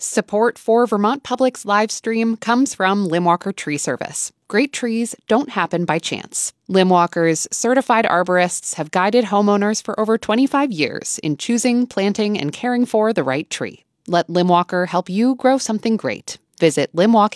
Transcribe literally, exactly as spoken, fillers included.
Support for Vermont Public's live stream comes from Limwalker Tree Service. Great trees don't happen by chance. Limwalker's certified arborists have guided homeowners for over twenty-five years in choosing, planting, and caring for the right tree. Let Limwalker help you grow something great. Visit limwalking.